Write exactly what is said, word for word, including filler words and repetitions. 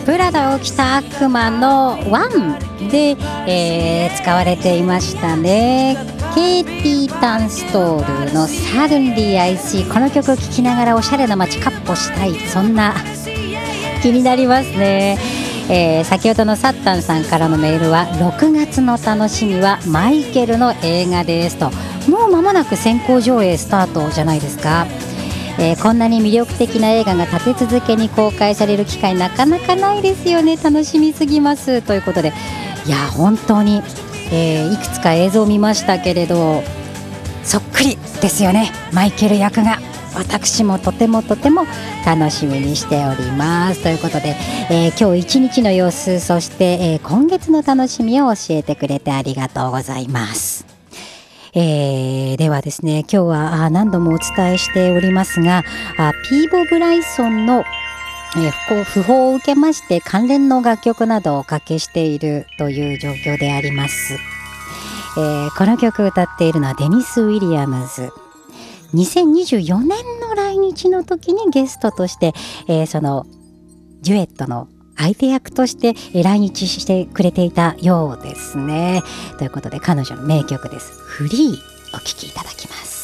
プラダを着た悪魔のワンで、えー、使われていましたね。ケイティ・タンストールのサドンリー・アイシー、この曲を聴きながらおしゃれな街かっ歩したい、そんな気になりますね。えー、先ほどのサッタンさんからのメールは、ろくがつの楽しみはマイケルの映画ですと。もう間もなく先行上映スタートじゃないですか。えー、こんなに魅力的な映画が立て続けに公開される機会なかなかないですよね。楽しみすぎますということで、いや本当に、えー、いくつか映像を見ましたけれど、そっくりですよね、マイケル役が。私もとてもとても楽しみにしておりますということで、えー、今日一日の様子、そして、えー、今月の楽しみを教えてくれてありがとうございます。えー、ではですね、今日は何度もお伝えしておりますが、あピーボ・ブライソンの、えー、訃報を受けまして関連の楽曲などをおかけしているという状況であります。えー、この曲を歌っているのはデニス・ウィリアムズ。にせんにじゅうよねんの来日の時にゲストとして、えー、そのデュエットの相手役として来日してくれていたようですね。ということで彼女の名曲です。フリーお聴きいただきます。